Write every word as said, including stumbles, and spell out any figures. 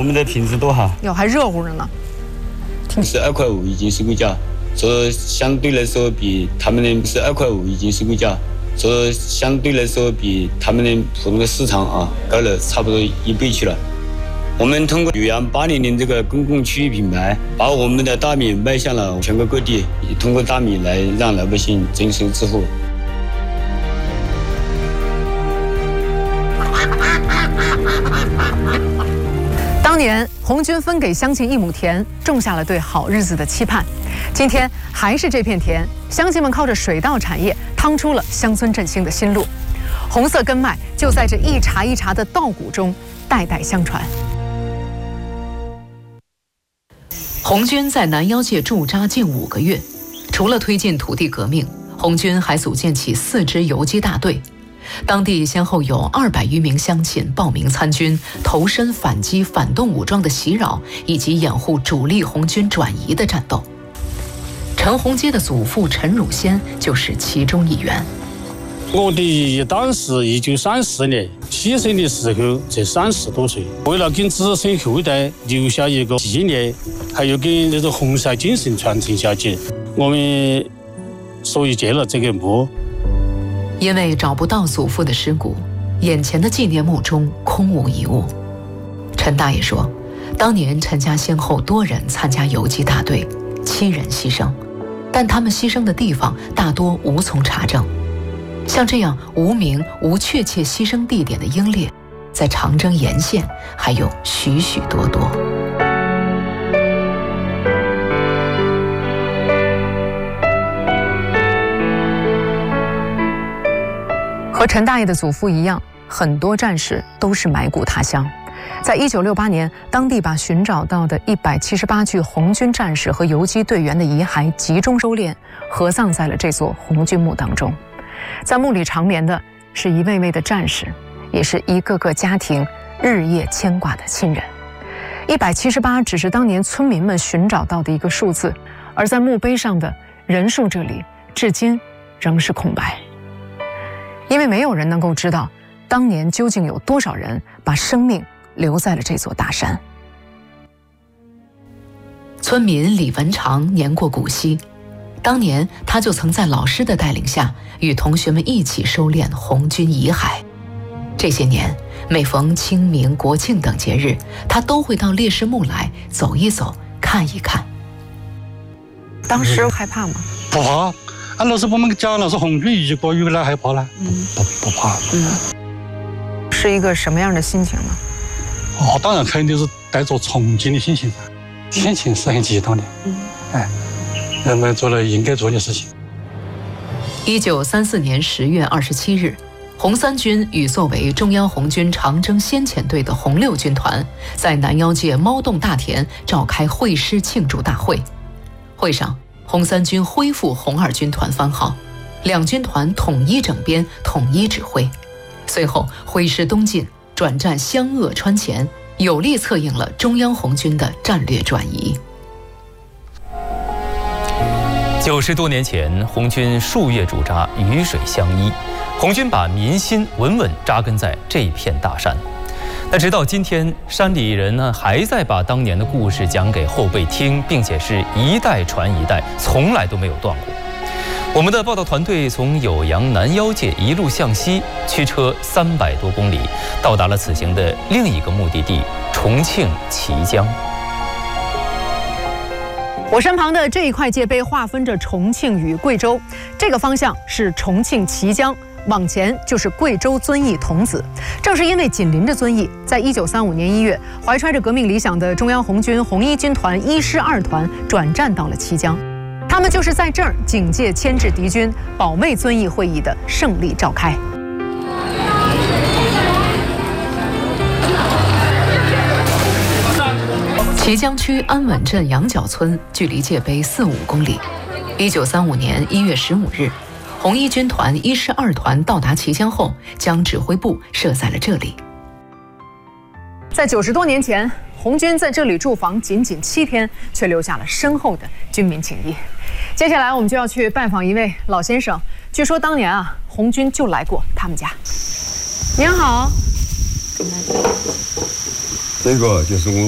们的品质多好， 哟，还热乎着呢。 十二块五一斤石龟价，这相对来说比他们的十二块五一斤石龟价，这相对来说比他们的普通的市场啊高了差不多一倍去了。我们通过浏阳八零零这个公共区域品牌，把我们的大米卖向了全国各地，也通过大米来让老百姓增收致富。 当年红军分给乡亲一亩田，种下了对好日子的期盼。今天还是这片田，乡亲们靠着水稻产业趟出了乡村振兴的新路。红色根脉就在这一茬一茬的稻谷中代代相传。 红军在南腰界驻扎近五个月，除了推进土地革命，红军还组建起四支游击大队。当地先后有二百余名乡亲报名参军，投身反击反动武装的袭扰，以及掩护主力红军转移的战斗。陈洪基的祖父陈汝先就是其中一员。 我的党是一九三四年牺牲的时候才三十多岁，为了给子孙后代留下一个纪念，还有给这个红色精神传承下去，我们所以建了这个墓。 因为找不到祖父的尸骨，眼前的纪念墓中空无一物。陈大爷说，当年陈家先后多人参加游击大队，七人牺牲，但他们牺牲的地方大多无从查证。像这样无名无确切牺牲地点的英烈，在长征沿线还有许许多多。 和陈大爷的祖父一样，很多战士都是埋骨他乡。在一九六八年，当地把寻找到的一百七十八具红军战士和游击队员的遗骸集中收敛，合葬在了这座红军墓当中。在墓里长眠的是一位位的战士，也是一个个家庭日夜牵挂的亲人。一百七十八只是当年村民们寻找到的一个数字，而在墓碑上的人数这里，至今仍是空白。因为没有人能够知道，当年究竟有多少人把生命留在了这座大山。 村民李文长年过古稀，当年他就曾在老师的带领下，与同学们一起收敛红军遗骸。这些年，每逢清明、国庆等节日，他都会到烈士墓来走一走，看一看。 当时害怕吗？ 不怕。俺老师把我们讲了，是红军一个有来害怕呢？嗯，不不怕。 嗯，是一个什么样的心情呢？ 哦，当然肯定是带着崇敬的心情，心情是很激动的。嗯，哎，人们做了应该做的事情。 一九三四年十月二十七日，红三军与作为中央红军长征先遣队的红六军团，在南腰界猫洞大田召开会师庆祝大会。会上，红三军恢复红二军团番号，两军团统一整编，统一指挥。随后挥师东进，转战湘鄂川前，有力策应了中央红军的战略转移。 九十多年前，红军数月驻扎，鱼水相依，红军把民心稳稳扎根在这片大山。但直到今天，山里人呢还在把当年的故事讲给后辈听，并且是一代传一代，从来都没有断过。我们的报道团队从酉阳南腰界一路向西，驱车三百多公里，到达了此行的另一个目的地——重庆綦江。 我身旁的这一块界碑划分着重庆与贵州，这个方向是重庆綦江，往前就是贵州遵义桐梓。正是因为紧邻着遵义，在一九三五年一月，怀揣着革命理想的中央红军红一军团一师二团转战到了綦江。他们就是在这儿警戒牵制敌军，保卫遵义会议的胜利召开。 綦江区安稳镇羊角村距离界碑四五公里。一九三五年一月十五日，红一军团一师二团到达綦江后，将指挥部设在了这里。 在九十多年前，红军在这里驻防仅仅七天，却留下了深厚的军民情谊。接下来我们就要去拜访一位老先生，据说当年啊，红军就来过他们家。您好， 这个就是我